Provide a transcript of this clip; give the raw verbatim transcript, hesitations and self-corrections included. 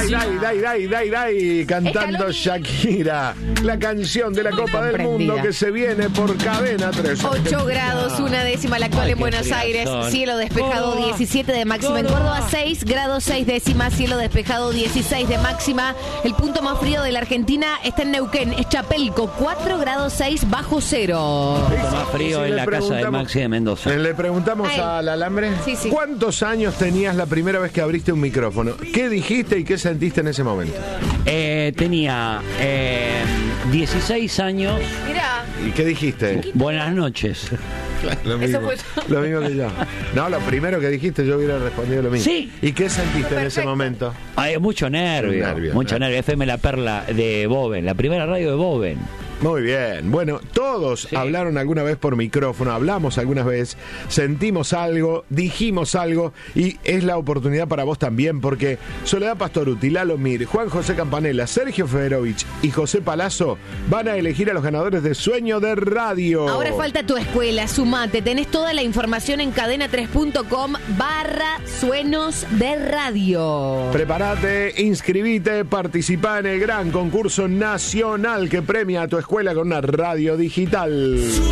dai, dai, dai, dai, dai, dai, cantando Escaloni. Shakira, la canción de la Copa del Mundo que se viene por Cadena tres. ocho grados, una décima la actual Ay, en qué Buenos frías Aires, son. cielo despejado, Córdoba. diecisiete de máxima. En Córdoba, seis grados, seis décimas, cielo despejado, dieciséis de máxima. El punto más frío de la Argentina está en Neuquén, es Chapelco, cuatro grados, seis bajo cero. Más frío Si en le la casa de preguntamos- Maxi de Mendoza. Le preguntamos A él. al alambre, Sí, sí. ¿cuántos años tenías la primera vez que abriste un micrófono? ¿Qué dijiste y qué sentiste en ese momento? Eh, tenía eh, dieciséis años. Mirá, ¿Y qué dijiste? Buenas noches. Lo Eso mismo, fue lo mismo que yo. No, lo primero que dijiste yo hubiera respondido lo mismo. Sí. ¿Y qué sentiste en ese Perfecto. momento? Hay mucho nervio. Nervio, mucho ¿no? nervio. F M La Perla de Boven, la primera radio de Boven. Muy bien. Bueno, todos Sí. hablaron alguna vez por micrófono, hablamos alguna vez, sentimos algo, dijimos algo y es la oportunidad para vos también porque Soledad Pastoruti, Lalo Mir, Juan José Campanella, Sergio Federovich y José Palazzo van a elegir a los ganadores de Sueño de Radio. ahora falta tu escuela, sumate, tenés toda la información en cadena tres punto com barra suenos de radio. Prepárate, inscribite, participá en el gran concurso nacional que premia a tu escuela con una radio digital.